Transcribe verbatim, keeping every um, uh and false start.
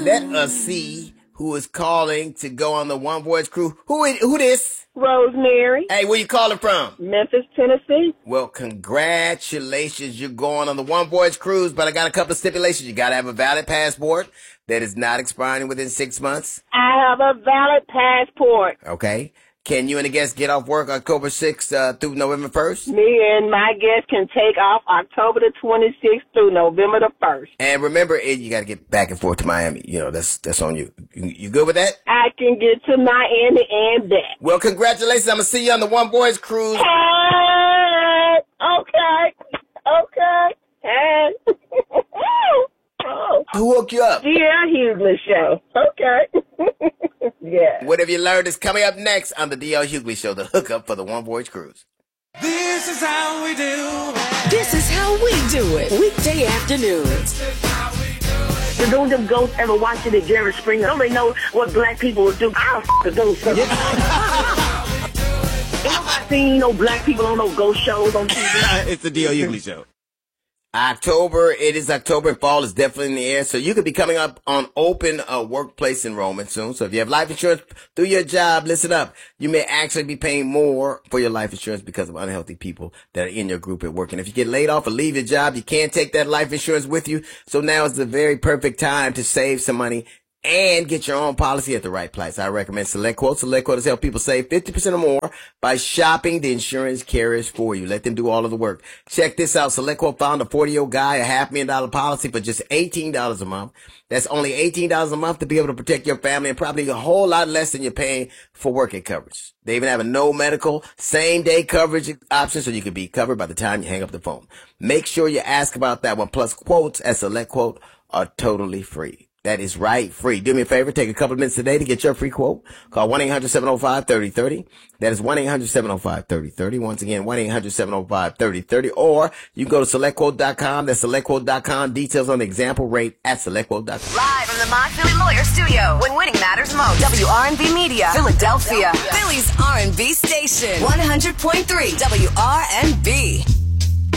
Let us see who is calling to go on the One Voyage Cruise. Who is, who this? Rosemary. Hey, where you calling from? Memphis, Tennessee. Well, congratulations. You're going on the One Voyage Cruise, but I got a couple of stipulations. You got to have a valid passport that is not expiring within six months. I have a valid passport. Okay. Can you and the guests get off work October sixth uh, through November first? Me and my guests can take off October the twenty-sixth through November the first. And remember, Ed, you got to get back and forth to Miami. You know, that's that's on you. you. You good with that? I can get to Miami and back. Well, congratulations. I'm going to see you on the One Voyage Cruise. Hey, okay, okay, hey. Oh. Who hooked you up? D L Hughley Show. Okay. Yeah. What have you learned is coming up next on the D L Hughley Show, the hookup for the One Voyage Cruise. This is how we do it. This is how we do it. Weekday afternoons. So don't them ghosts ever watch it at Jerry Springer? Don't they know what black people would do? I'll f*** the ghost. Ain't nobody seen no black people on no ghost shows on T V. It's the D L Hughley Show. October, it is October, and fall is definitely in the air. So you could be coming up on open uh, workplace enrollment soon. So if you have life insurance through your job, listen up. You may actually be paying more for your life insurance because of unhealthy people that are in your group at work. And if you get laid off or leave your job, you can't take that life insurance with you. So now is the very perfect time to save some money and get your own policy at the right price. I recommend SelectQuote. SelectQuote has helped people save fifty percent or more by shopping the insurance carriers for you. Let them do all of the work. Check this out. SelectQuote found a forty-year-old guy a half million dollar policy for just eighteen dollars a month. That's only eighteen dollars a month to be able to protect your family, and probably a whole lot less than you're paying for working coverage. They even have a no medical, same day coverage option, so you can be covered by the time you hang up the phone. Make sure you ask about that one. Plus, quotes at SelectQuote are totally free. That is right, free. Do me a favor, take a couple of minutes today to get your free quote. Call one eight hundred seven oh five three oh three oh. That is one eight hundred seven oh five three oh three oh. Once again, one eight hundred seven oh five three oh three oh. Or you can go to select quote dot com. That's select quote dot com. Details on the example rate at select quote dot com. Live from the Mod Philly Lawyer Studio, when winning matters most. W R and B Media, Philadelphia. Philly's R and B station. one hundred point three W R and B.